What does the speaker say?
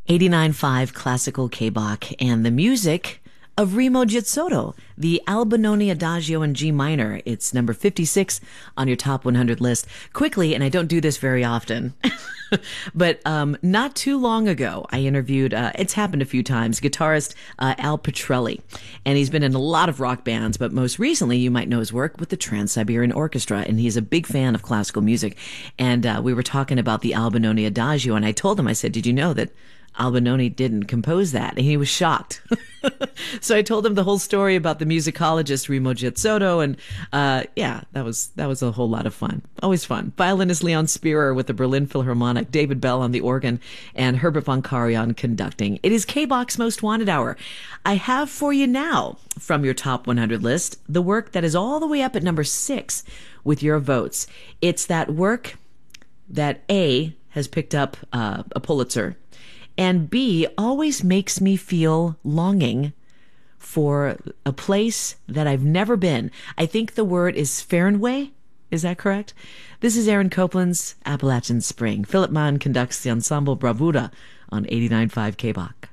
89.5 Classical K-Bach and the music of Remo Giussotto, the Albinoni Adagio in G minor. It's number 56 on your top 100 list. Quickly, and I don't do this very often, but not too long ago, I interviewed, it's happened a few times, guitarist Al Pitrelli. And he's been in a lot of rock bands, but most recently, you might know his work with the Trans-Siberian Orchestra, and he's a big fan of classical music. And we were talking about the Albinoni Adagio, and I told him, I said, did you know that Albinoni didn't compose that? And he was shocked. So I told him the whole story about the musicologist Remo Giussotto, and yeah, that was a whole lot of fun. Always fun. Violinist Leon Spierer with the Berlin Philharmonic, David Bell on the organ, and Herbert von Karajan conducting. It is K-Bach's Most Wanted Hour. I have for you now, from your top 100 list, the work that is all the way up at number 6 with your votes. It's that work that A has picked up a Pulitzer, and B always makes me feel longing for a place that I've never been. I think the word is Fernweh. Is that correct? This is Aaron Copland's Appalachian Spring. Philip Mann conducts the ensemble Bravura on 89.5 K-Bach.